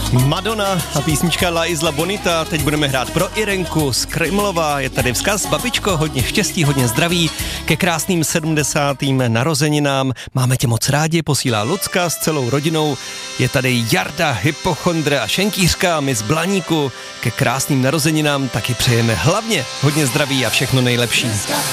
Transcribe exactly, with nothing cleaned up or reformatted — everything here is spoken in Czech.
Madonna a písnička La Isla Bonita. Teď budeme hrát pro Irenku z Krymlova. Je tady vzkaz. Babičko, hodně štěstí, hodně zdraví ke krásným sedmdesátým narozeninám. Máme tě moc rádi, posílá Lucka s celou rodinou. Je tady Jarda, Hypochondra a Šenkýřka a my z Blaníku. Ke krásným narozeninám taky přejeme hlavně hodně zdraví a všechno nejlepší.